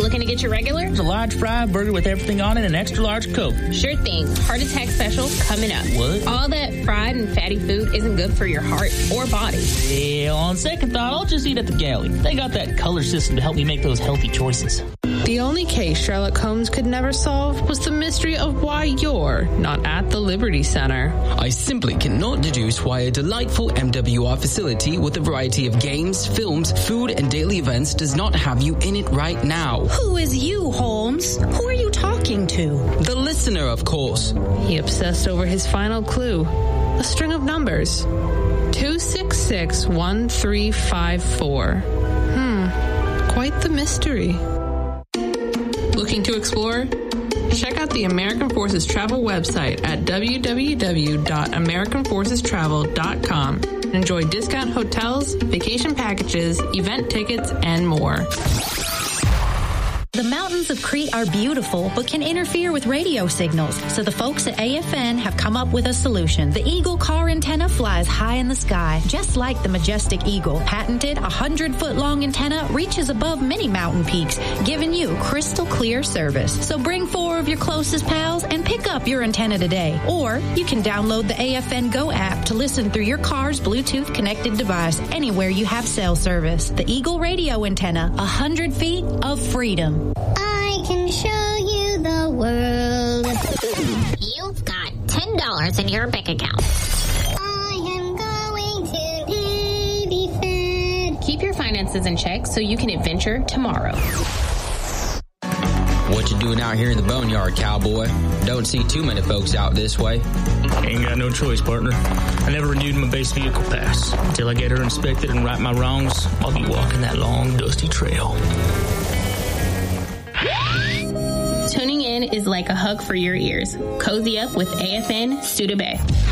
Looking to get your regular? There's a large fry burger with everything on it and an extra large Coke. Sure thing. Heart attack special coming up. What? All that fried and fatty food isn't good for your heart or body. Yeah, on second thought, I'll just eat at the galley. They got that color system to help me make those healthy choices. The only case Sherlock Holmes could never solve was the mystery of why you're not at the Liberty Center. I simply cannot deduce why a delightful MWR facility with a variety of games, films, food, and daily events does not have you in it right now. Who is you, Holmes? Who are you talking to? The listener, of course. He obsessed over his final clue, a string of numbers. 2661354. Quite the mystery. Looking to explore? Check out the American Forces Travel website at www.americanforcestravel.com. Enjoy discount hotels, vacation packages, event tickets, and more. The mountains of Crete are beautiful, but can interfere with radio signals. So the folks at AFN have come up with a solution. The Eagle car antenna flies high in the sky, just like the majestic Eagle. Patented 100-foot-long antenna reaches above many mountain peaks, giving you crystal clear service. So bring 4 of your closest pals and pick up your antenna today. Or you can download the AFN Go app to listen through your car's Bluetooth connected device anywhere you have cell service. The Eagle radio antenna, 100 feet of freedom. I can show you the world. You've got $10 in your bank account. I am going to be fed. Keep your finances in check so you can adventure tomorrow. What you doing out here in the boneyard, cowboy? Don't see too many folks out this way. Ain't got no choice, partner. I never renewed my base vehicle pass. Until I get her inspected and right my wrongs, I'll be walking that long, dusty trail. Tuning in is like a hug for your ears. Cozy up with AFN Studebaker.